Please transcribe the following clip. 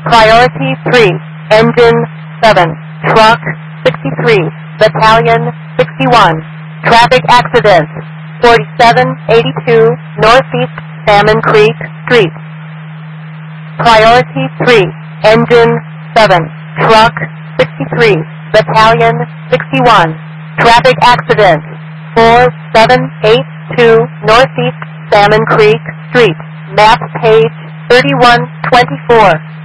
Priority 3, Engine 7, Truck 63, Battalion 61. Traffic accident, 4782 Northeast Salmon Creek Street. Priority 3, Engine 7, Truck 63, Battalion 61. Traffic accident, 4782 Northeast Salmon Creek Street. Map page 3124.